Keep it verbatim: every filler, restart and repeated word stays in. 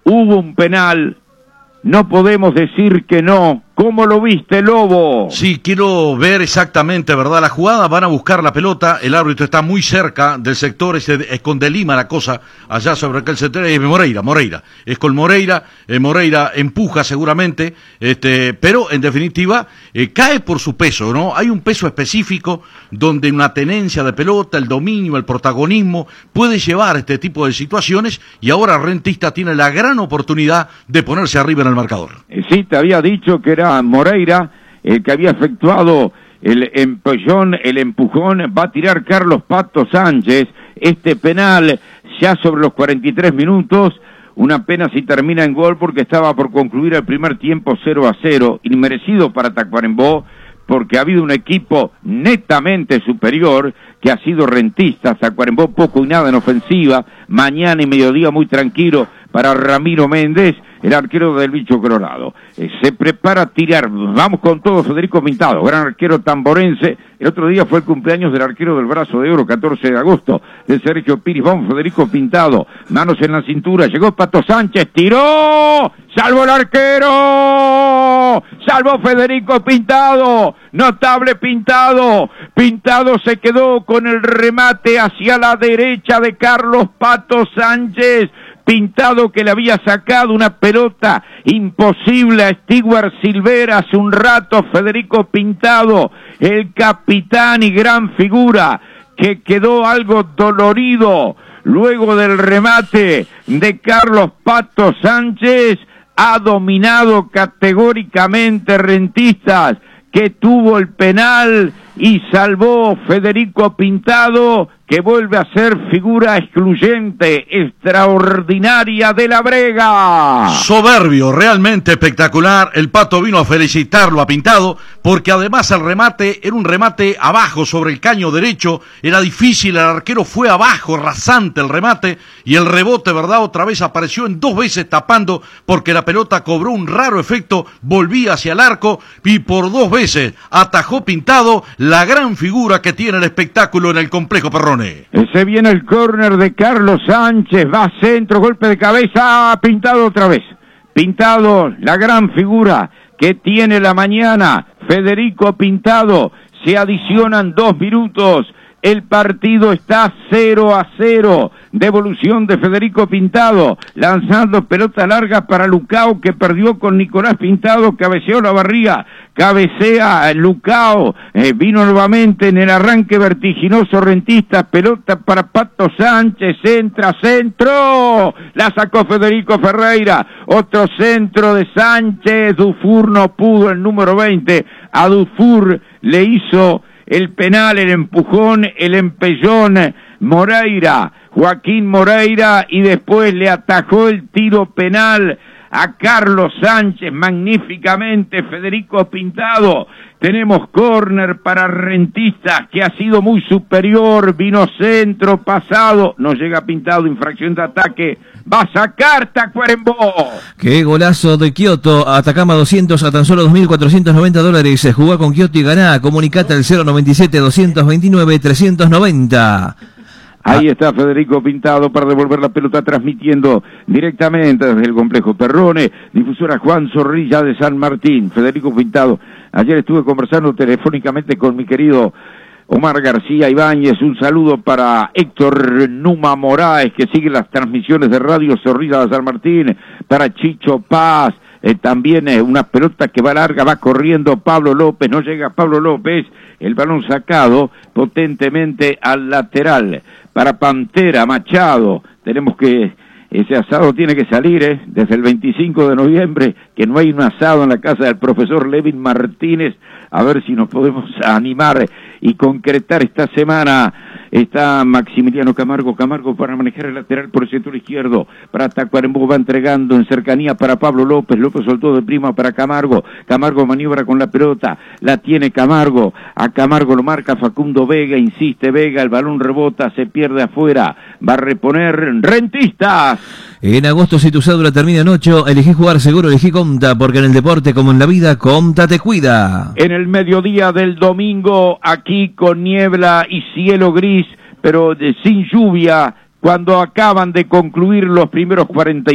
hubo un penal, no podemos decir que no. ¿Cómo lo viste, Lobo? Sí, quiero ver exactamente, ¿verdad? La jugada, van a buscar la pelota, el árbitro está muy cerca del sector, es, es con De Lima la cosa, allá sobre aquel sector, es Moreira, Moreira, es con Moreira, eh, Moreira empuja seguramente, este, pero en definitiva eh, cae por su peso, ¿no? Hay un peso específico donde una tenencia de pelota, el dominio, el protagonismo, puede llevar este tipo de situaciones y ahora Rentistas tiene la gran oportunidad de ponerse arriba en el marcador. Sí, te había dicho que era Moreira el que había efectuado el empellón, el empujón. Va a tirar Carlos Pato Sánchez este penal ya sobre los cuarenta y tres minutos, una pena si termina en gol porque estaba por concluir el primer tiempo cero a cero, inmerecido para Tacuarembó, porque ha habido un equipo netamente superior que ha sido Rentistas. Tacuarembó poco y nada en ofensiva, mañana y mediodía muy tranquilo para Ramiro Méndez, el arquero del Bicho Colorado. Eh, se prepara a tirar, vamos con todo, Federico Pintado, gran arquero tamborense. El otro día fue el cumpleaños del arquero del Brazo de Oro, catorce de agosto, de Sergio Piris. Vamos, Federico Pintado, manos en la cintura, llegó Pato Sánchez, tiró, salvó el arquero, salvó Federico Pintado, notable Pintado, Pintado se quedó con el remate hacia la derecha de Carlos Pato Sánchez, Pintado que le había sacado una pelota imposible a Stewart Silvera hace un rato. Federico Pintado, el capitán y gran figura, que quedó algo dolorido luego del remate de Carlos Pato Sánchez, ha dominado categóricamente Rentistas, que tuvo el penal y salvó Federico Pintado, que vuelve a ser figura excluyente, extraordinaria de la Brega. Soberbio, realmente espectacular. El Pato vino a felicitarlo a Pintado, porque además el remate era un remate abajo sobre el caño derecho, era difícil, el arquero fue abajo, rasante el remate, y el rebote, ¿verdad? Otra vez apareció en dos veces tapando, porque la pelota cobró un raro efecto, volvía hacia el arco, y por dos veces atajó Pintado, la gran figura que tiene el espectáculo en el complejo Perrone. Se viene el córner de Carlos Sánchez, va centro, golpe de cabeza, Pintado otra vez. Pintado, la gran figura que tiene la mañana, Federico Pintado, se adicionan dos minutos, el partido está cero a cero, devolución de Federico Pintado, lanzando pelota larga para Lucao, que perdió con Nicolás Pintado, cabeceó la barriga, cabecea Lucao, eh, vino nuevamente en el arranque vertiginoso Rentistas, pelota para Pato Sánchez, entra, centro, la sacó Federico Ferreira, otro centro de Sánchez, Dufour no pudo, el número veinte, a Dufour le hizo el penal, el empujón, el empellón, Moreira, Joaquín Moreira, y después le atajó el tiro penal a Carlos Sánchez, magníficamente Federico Pintado. Tenemos córner para Rentistas, que ha sido muy superior, vino centro, pasado, no llega Pintado, infracción de ataque, va a sacar Tacuarembó. Qué golazo de Kioto, Atacama doscientos a tan solo dos mil cuatrocientos noventa dólares, se jugó con Kioto y ganá, comunicate al cero noventa y siete, doscientos veintinueve, trescientos noventa. Ahí está Federico Pintado para devolver la pelota, transmitiendo directamente desde el complejo Perrone, difusora Juan Zorrilla de San Martín. Federico Pintado, ayer estuve conversando telefónicamente con mi querido Omar García Ibáñez, un saludo para Héctor Numa Moraes, que sigue las transmisiones de Radio Zorrilla de San Martín, para Chicho Paz, eh, también eh, una pelota que va larga, va corriendo Pablo López, no llega Pablo López, el balón sacado potentemente al lateral, para Pantera, Machado, tenemos que, ese asado tiene que salir, ¿eh? Desde el veinticinco de noviembre, que no hay un asado en la casa del profesor Levin Martínez, a ver si nos podemos animar y concretar esta semana. Está Maximiliano Camargo, Camargo para manejar el lateral por el sector izquierdo, para Tacuarembó, va entregando en cercanía para Pablo López, López soltó de prima para Camargo, Camargo maniobra con la pelota, la tiene Camargo, a Camargo lo marca Facundo Vega, insiste Vega, el balón rebota, se pierde afuera, va a reponer Rentistas. En agosto, si tu cédula termina en ocho, elegí jugar seguro, elegí Comta, porque en el deporte como en la vida, Comta te cuida. En el mediodía del domingo, aquí con niebla y cielo gris, pero de, sin lluvia, cuando acaban de concluir los primeros cuarenta y